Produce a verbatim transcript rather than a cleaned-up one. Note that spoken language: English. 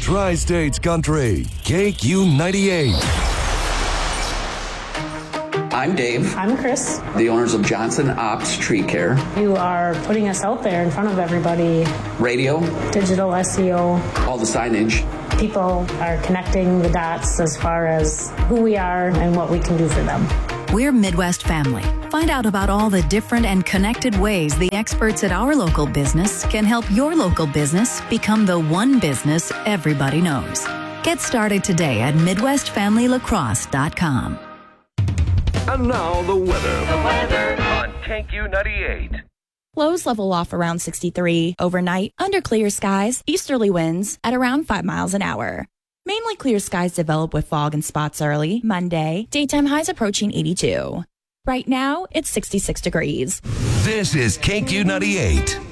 Tri-States Country, K Q ninety-eight. I'm Dave. I'm Chris. The owners of Johnson Ops Tree Care. You are putting us out there in front of everybody. Radio. Digital S E O. All the signage. People are connecting the dots as far as who we are and what we can do for them. We're Midwest Family. Find out about all the different and connected ways the experts at our local business can help your local business become the one business everybody knows. Get started today at midwest family lacrosse dot com. And now the weather. The weather on K Q ninety-eight. Lows level off around sixty-three. Overnight, under clear skies, easterly winds at around five miles an hour. Mainly clear skies develop with fog and spots early. Monday, daytime highs approaching eighty-two. Right now, it's sixty-six degrees. This is K Q ninety-eight.